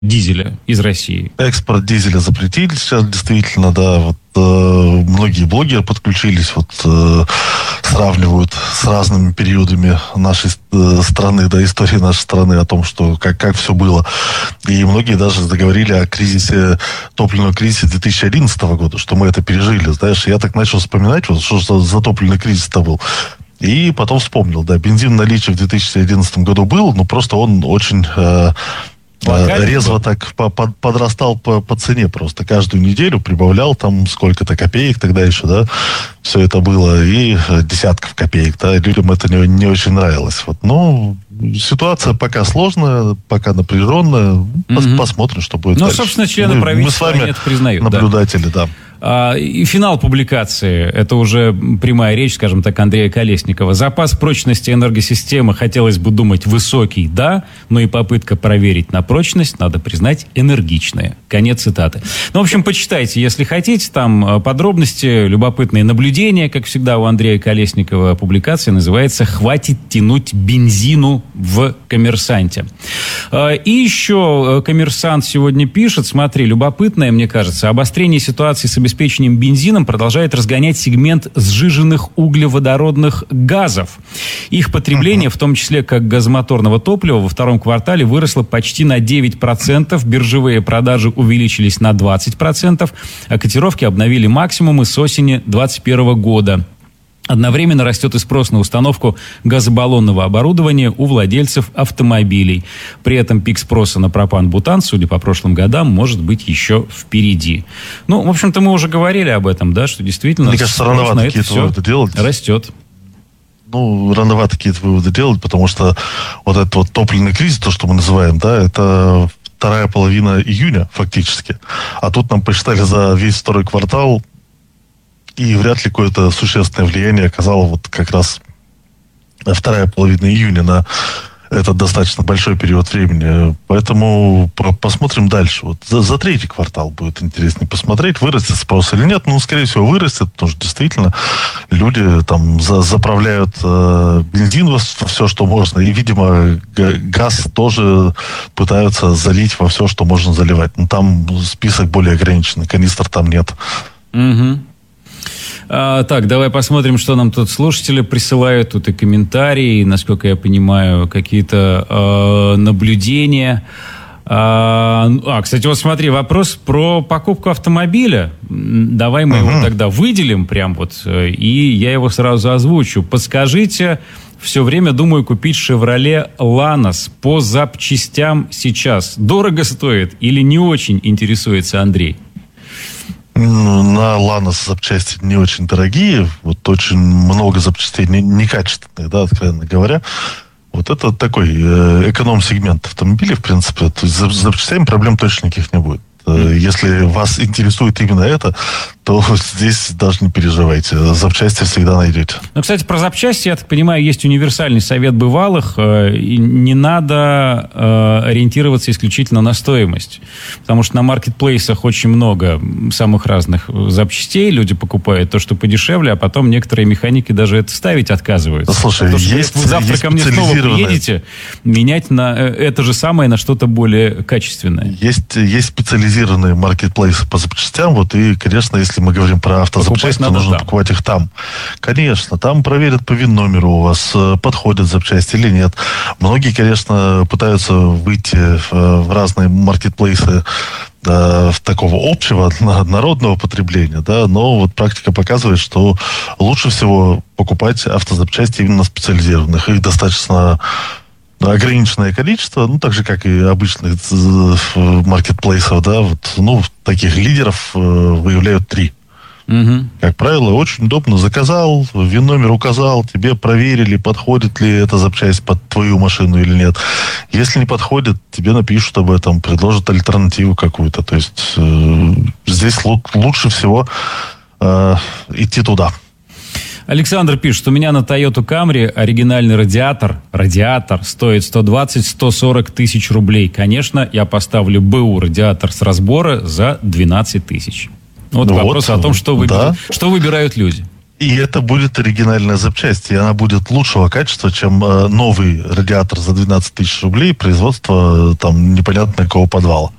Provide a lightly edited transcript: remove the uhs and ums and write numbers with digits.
дизеля из России. Экспорт дизеля запретили сейчас, действительно, да. Вот многие блогеры подключились, сравнивают с разными периодами нашей страны, да, истории нашей страны о том, что как все было. И многие даже заговорили о топливном кризисе 2011 года, что мы это пережили. Знаешь, я так начал вспоминать, что за топливный кризис-то был. И потом вспомнил, да, бензин в наличии в 2011 году был, но просто он очень резво так подрастал по цене просто. Каждую неделю прибавлял там сколько-то копеек тогда еще, да, все это было, и десятков копеек, да, людям это не очень нравилось. Но ситуация пока сложная, пока напряженная. Посмотрим, что будет дальше. Собственно, члены правительства мы с вами это признают. Наблюдатели, да. И финал публикации, это уже прямая речь, скажем так, Андрея Колесникова. Запас прочности энергосистемы, хотелось бы думать, высокий, да, но и попытка проверить на прочность, надо признать, энергичная. Конец цитаты. В общем, почитайте, если хотите, там подробности, любопытные наблюдения, как всегда у Андрея Колесникова. Публикация называется «Хватит тянуть бензину в Коммерсанте». И еще Коммерсант сегодня пишет, смотри, любопытное, мне кажется, обострение ситуации с обеспечением бензином продолжает разгонять сегмент сжиженных углеводородных газов. Их потребление, в том числе как газомоторного топлива, во втором квартале выросло почти на 9%, биржевые продажи увеличились на 20%, а котировки обновили максимумы с осени 2021 года. Одновременно растет и спрос на установку газобаллонного оборудования у владельцев автомобилей. При этом пик спроса на пропан-бутан, судя по прошлым годам, может быть еще впереди. В общем-то, мы уже говорили об этом, да, что действительно... Мне кажется, рановато какие-то выводы делать. Растет. Рановато какие-то выводы делать, потому что этот топливный кризис, то, что мы называем, да, это вторая половина июня фактически. А тут нам посчитали за весь второй квартал, и вряд ли какое-то существенное влияние оказало как раз вторая половина июня на этот достаточно большой период времени. Поэтому посмотрим дальше. За третий квартал будет интереснее посмотреть, вырастет спрос или нет. Скорее всего, вырастет, потому что действительно люди там заправляют бензин во все, что можно. И, видимо, газ тоже пытаются залить во все, что можно заливать. Там список более ограниченный, канистр там нет. Так, давай посмотрим, что нам тут слушатели присылают. Тут и комментарии, насколько я понимаю, какие-то наблюдения. Кстати, смотри, вопрос про покупку автомобиля. Давай мы его тогда выделим и я его сразу озвучу. Подскажите, все время думаю купить Chevrolet Lanos по запчастям сейчас. Дорого стоит или не очень, интересуется Андрей? На Lanos запчасти не очень дорогие. Очень много запчастей некачественных, да, откровенно говоря. Это такой эконом-сегмент автомобилей, в принципе. То есть с запчастями проблем точно никаких не будет. Если вас интересует именно это, то здесь даже не переживайте. Запчасти всегда найдете. Кстати, про запчасти, я так понимаю, есть универсальный совет бывалых. И не надо ориентироваться исключительно на стоимость. Потому что на маркетплейсах очень много самых разных запчастей. Люди покупают то, что подешевле, а потом некоторые механики даже это ставить отказываются. Слушай, потому что если вы завтра ко мне снова приедете, менять на это же самое на что-то более качественное. Есть специализированные маркетплейсы по запчастям. И, конечно, если мы говорим про автозапчасти, то нужно покупать их там. Конечно, там проверят по ВИН-номеру у вас, подходят запчасти или нет. Многие, конечно, пытаются выйти в разные маркетплейсы в такого общего, народного потребления, да, но практика показывает, что лучше всего покупать автозапчасти именно специализированных. Их достаточно ограниченное количество, так же, как и обычных маркетплейсов, да, таких лидеров выявляют 3. Как правило, очень удобно. Заказал, ВИН-номер указал, тебе проверили, подходит ли эта запчасть под твою машину или нет. Если не подходит, тебе напишут об этом, предложат альтернативу какую-то. То есть здесь лучше всего идти туда. Александр пишет, у меня на Toyota Camry оригинальный радиатор стоит 120-140 тысяч рублей. Конечно, я поставлю БУ радиатор с разбора за 12 тысяч. Вопрос о том, что выбирают люди. И это будет оригинальная запчасть, и она будет лучшего качества, чем новый радиатор за 12 тысяч рублей производства там непонятно какого подвала.